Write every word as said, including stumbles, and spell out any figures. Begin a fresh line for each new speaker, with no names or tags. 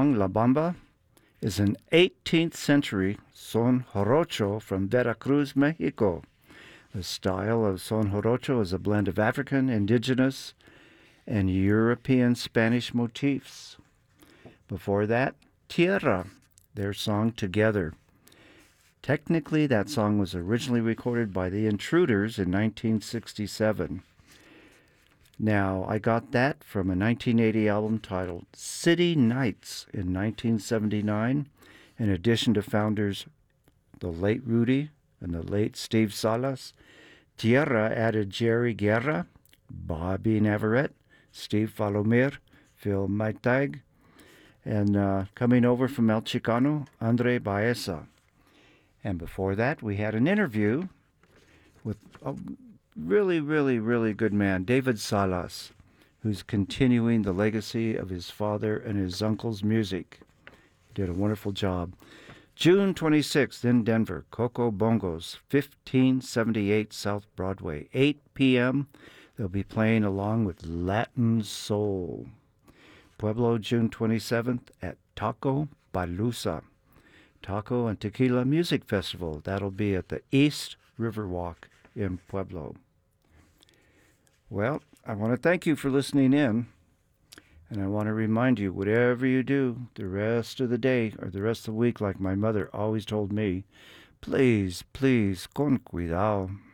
song, La Bamba, is an eighteenth century son jarocho from Veracruz, Mexico. The style of son jarocho is a blend of African, indigenous, and European Spanish motifs. Before that, Tierra, their song Together. Technically, that song was originally recorded by the Intruders in nineteen sixty-seven. Now, I got that from a nineteen eighty album titled City Nights in nineteen seventy-nine, in addition to founders the late Rudy and the late Steve Salas. Tierra added Jerry Guerra, Bobby Navarrete, Steve Falomir, Phil Maitag, and uh, coming over from El Chicano, Andre Baeza. And before that, we had an interview with a really, really, really good man, David Salas, who's continuing the legacy of his father and his uncle's music. Did a wonderful job. June twenty-sixth in Denver, Coco Bongos, fifteen seventy-eight South Broadway, eight p.m. They'll be playing along with Latin Soul. Pueblo, June twenty-seventh at Taco Balusa. Taco and Tequila Music Festival. That'll be at the East Riverwalk in Pueblo. Well, I want to thank you for listening in. And I want to remind you, whatever you do the rest of the day or the rest of the week, like my mother always told me, please, please, con cuidado.